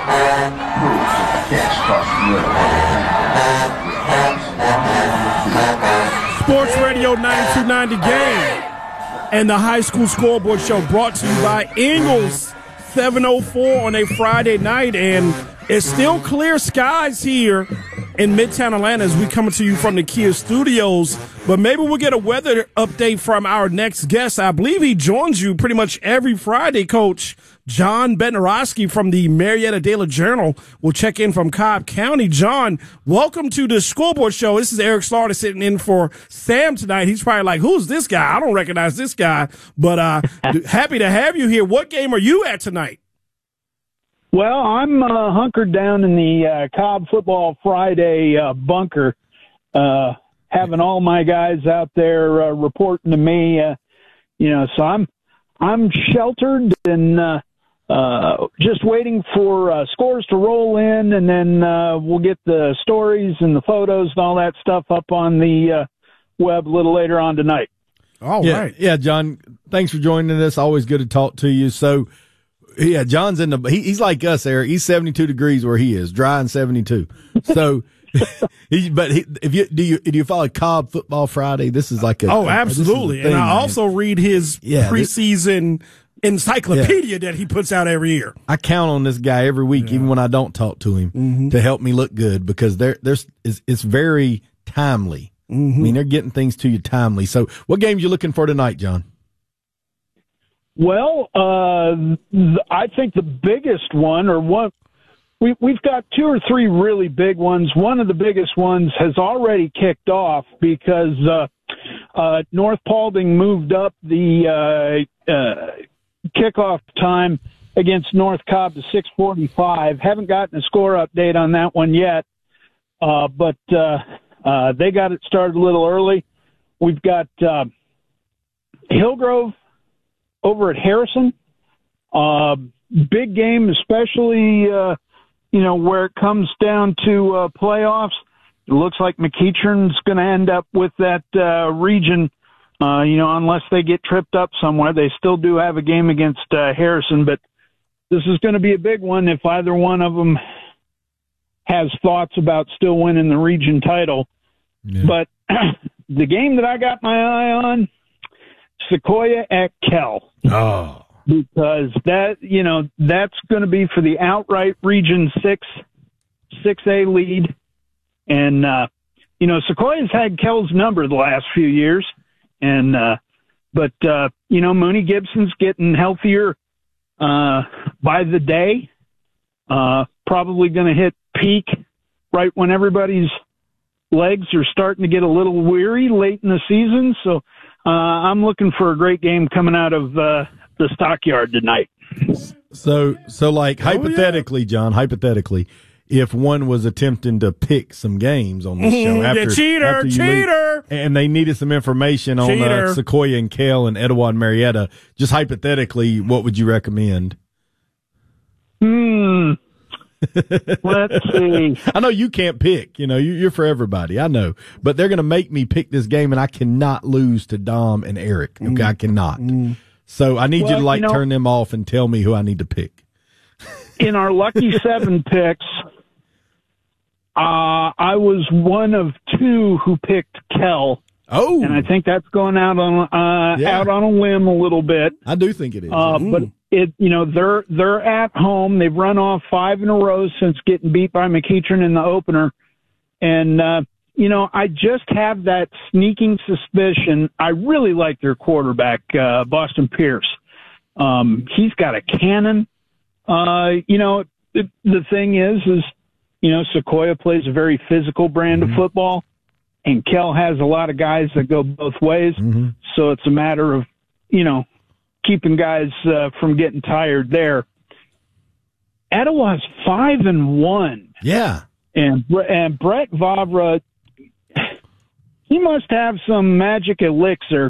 Sports Radio 92.9 The Game and the High School Scoreboard Show brought to you by Ingles 704 on a Friday night. And it's still clear skies here in Midtown Atlanta as we come to you from the Kia Studios. But maybe we'll get a weather update from our next guest. I believe he joins you pretty much every Friday, Coach. John Bednarowski from the Marietta Daily Journal will check in from Cobb County. John, welcome to the Scoreboard Show. This is Eric Slaughter sitting in for Sam tonight. He's probably like, who's this guy? I don't recognize this guy. But happy to have you here. What game are you at tonight? Well, I'm hunkered down in the Cobb Football Friday bunker, having all my guys out there reporting to me. So I'm sheltered and just waiting for scores to roll in, and then we'll get the stories and the photos and all that stuff up on the web a little later on tonight. All right. Yeah, John, thanks for joining us. Always good to talk to you. So, yeah, John's in he's like us, Eric. He's 72 degrees where he is, dry and 72. So, do you follow Cobb Football Friday? This is like absolutely. And I also read his preseason encyclopedia that he puts out every year. I count on this guy every week, even when I don't talk to him, to help me look good because it's very timely. I mean, they're getting things to you timely. So, what games you looking for tonight, John? Well, I think the biggest one, we've got two or three really big ones. One of the biggest ones has already kicked off because North Paulding moved up the kickoff time against North Cobb to 6:45. Haven't gotten a score update on that one yet, but they got it started a little early. We've got Hillgrove over at Harrison. Big game, especially where it comes down to playoffs. It looks like McEachern's going to end up with that region. Unless they get tripped up somewhere. They still do have a game against Harrison, but this is going to be a big one if either one of them has thoughts about still winning the region title. Yeah. But the game that I got my eye on, Sequoia at Kell. Oh. Because that's going to be for the outright Region 6A lead. And, Sequoia's had Kell's number the last few years. And, Mooney Gibson's getting healthier, by the day, probably going to hit peak right when everybody's legs are starting to get a little weary late in the season. So, I'm looking for a great game coming out of, the Stockyard tonight. So hypothetically, John, if one was attempting to pick some games on this show after cheater, and they needed some information on Sequoia and Kell and Etowah and Marietta, just hypothetically, what would you recommend? Let's see. I know you can't pick. You're for everybody. I know, but they're going to make me pick this game, and I cannot lose to Dom and Eric. Okay, I cannot. So I need you to turn them off and tell me who I need to pick. In our Lucky 7 picks, I was one of two who picked Kell. Oh, and I think that's going out on a limb a little bit. I do think it is. But they're at home. They've run off 5 in a row since getting beat by McEachern in the opener, and I just have that sneaking suspicion. I really like their quarterback, Boston Pierce. He's got a cannon. The thing is, Sequoia plays a very physical brand of football, and Kell has a lot of guys that go both ways. So it's a matter of, keeping guys from getting tired there. Etowah's 5-1. Yeah. And Brett Vavra, he must have some magic elixir